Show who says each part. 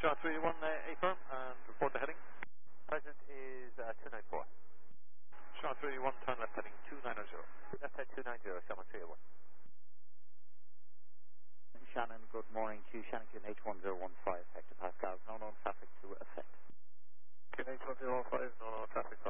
Speaker 1: Star 31 affirm and report the heading.
Speaker 2: Present is 294.
Speaker 1: Star 31, turn left heading 290.
Speaker 2: Left head 290, Shelman 301. Shannon, good morning to Shannon H1015, hectopascals, no known traffic to effect.
Speaker 1: H1015, no known traffic